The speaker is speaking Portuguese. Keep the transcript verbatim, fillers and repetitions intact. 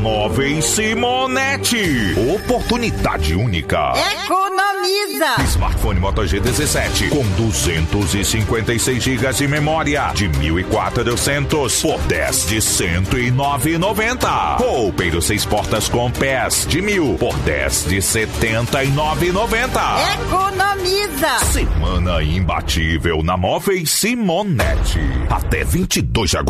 Móveis Simonetti. Oportunidade única. Economiza. Smartphone Moto G dezessete com duzentos e cinquenta e seis gigas de memória de mil e quatrocentos por dez de cento e nove reais e noventa centavos. Roupeiro seis portas com pés de mil por dez de setenta e nove reais e noventa centavos. Economiza. Semana imbatível na Móveis Simonetti. Até vinte e dois de agosto.